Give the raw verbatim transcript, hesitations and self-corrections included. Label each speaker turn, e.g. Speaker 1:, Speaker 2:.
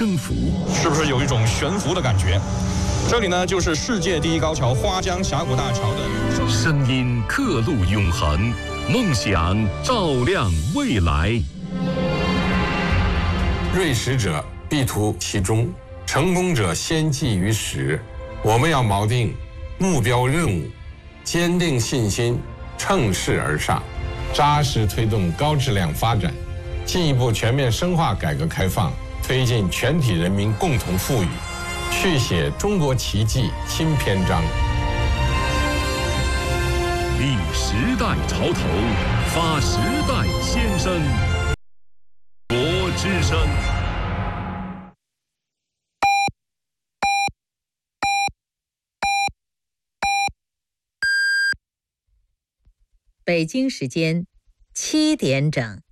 Speaker 1: 征服，
Speaker 2: 是不是有一种悬浮的感觉？这里呢，就是世界第一高桥花江峡谷大桥的
Speaker 1: 声音刻录永恒，梦想照亮未来。
Speaker 3: 锐识者必图其中，成功者先记于始。我们要锚定目标任务，坚定信心，乘势而上，扎实推动高质量发展，进一步全面深化改革开放，推进全体人民共同富裕，续写中国奇迹新篇章。
Speaker 1: 立时代潮头，发时代先声。国之声。
Speaker 4: 北京时间七点整。